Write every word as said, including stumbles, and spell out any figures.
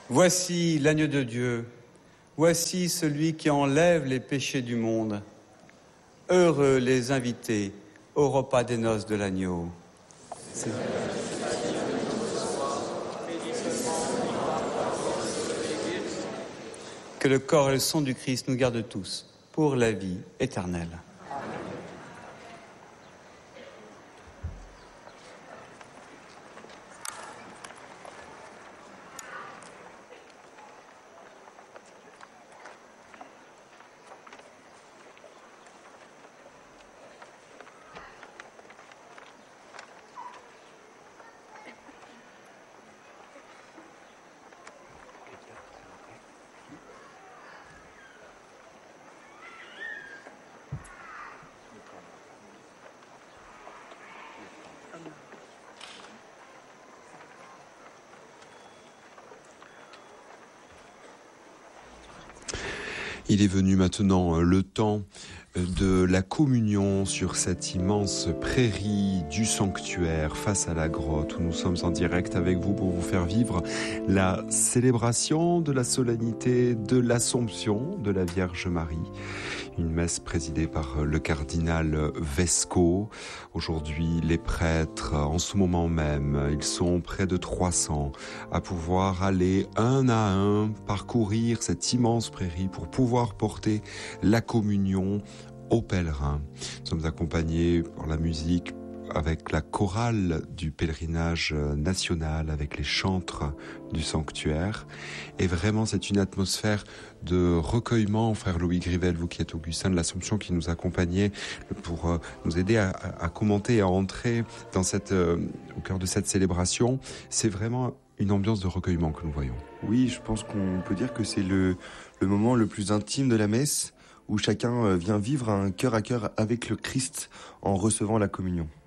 Voici l'agneau de Dieu, voici celui qui enlève les péchés du monde. Heureux les invités au repas des noces de l'agneau. C'est... Que le corps et le sang du Christ nous gardent tous pour la vie éternelle. Il est venu maintenant le temps de la communion sur cette immense prairie du sanctuaire face à la grotte où nous sommes en direct avec vous pour vous faire vivre la célébration de la solennité de l'Assomption de la Vierge Marie. Une messe présidée par le cardinal Vesco. Aujourd'hui, les prêtres, en ce moment même, ils sont près de trois cents à pouvoir aller un à un parcourir cette immense prairie pour pouvoir porter la communion aux pèlerins. Nous sommes accompagnés par la musique avec la chorale du pèlerinage national, avec les chantres du sanctuaire. Et vraiment, c'est une atmosphère de recueillement. Frère Louis Grivel, vous qui êtes Augustin de l'Assomption, qui nous accompagnait pour nous aider à, à commenter et à entrer dans cette, euh, au cœur de cette célébration. C'est vraiment une ambiance de recueillement que nous voyons. Oui, je pense qu'on peut dire que c'est le, le moment le plus intime de la messe, où chacun vient vivre un cœur à cœur avec le Christ en recevant la communion.